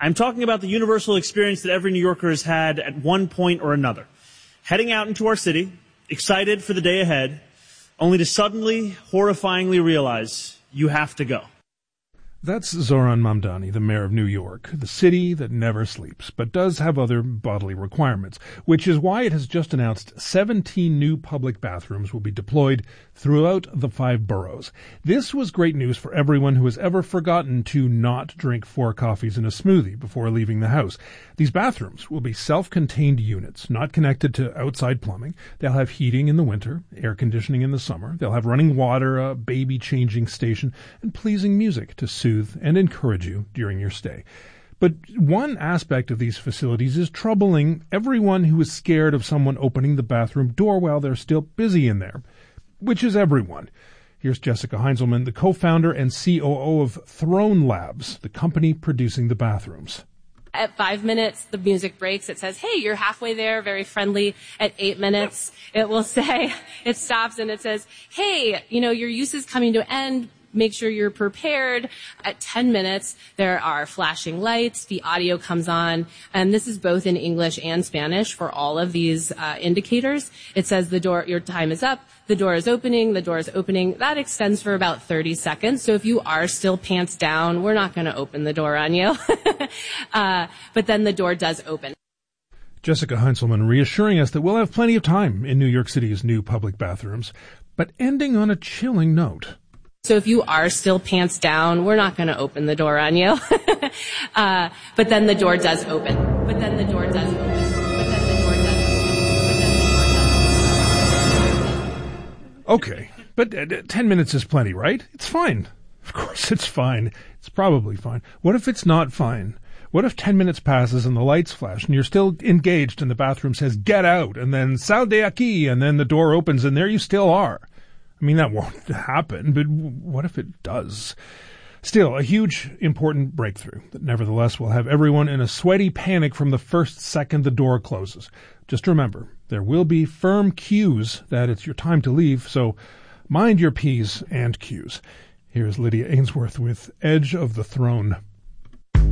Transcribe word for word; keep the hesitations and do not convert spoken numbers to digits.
I'm talking about the universal experience that every New Yorker has had at one point or another. Heading out into our city, excited for the day ahead, only to suddenly, horrifyingly realize you have to go. That's Zoran Mamdani, the mayor of New York, the city that never sleeps, but does have other bodily requirements, which is why it has just announced seventeen new public bathrooms will be deployed throughout the five boroughs. This was great news for everyone who has ever forgotten to not drink four coffees and a smoothie before leaving the house. These bathrooms will be self-contained units, not connected to outside plumbing. They'll have heating in the winter, air conditioning in the summer. They'll have running water, a baby changing station, and pleasing music to soothe and encourage you during your stay. But one aspect of these facilities is troubling everyone who is scared of someone opening the bathroom door while they're still busy in there, which is everyone. Here's Jessica Heinzelman, the co-founder and C O O of Throne Labs, the company producing the bathrooms. At five minutes, the music breaks. It says, hey, you're halfway there, very friendly. At eight minutes, it will say, it stops and it says, hey, you know, your use is coming to an end. Make sure you're prepared. At ten minutes, there are flashing lights. The audio comes on. And this is both in English and Spanish for all of these uh, indicators. It says the door, your time is up. The door is opening. The door is opening. That extends for about thirty seconds. So if you are still pants down, we're not going to open the door on you. uh, but then the door does open. Jessica Heinzelman reassuring us that we'll have plenty of time in New York City's new public bathrooms, but ending on a chilling note. So if you are still pants down, we're not going to open the door on you. uh, but then the door does open. But then the door does open. But then the door does open. Okay, but uh, ten minutes is plenty, right? It's fine. Of course it's fine. It's probably fine. What if it's not fine? What if ten minutes passes and the lights flash and you're still engaged and the bathroom says, get out, and then sal de aquí, and then the door opens and there you still are? I mean, that won't happen, but what if it does? Still, a huge, important breakthrough that nevertheless will have everyone in a sweaty panic from the first second the door closes. Just remember, there will be firm cues that it's your time to leave, so mind your P's and Q's. Here's Lydia Ainsworth with Edge of the Throne.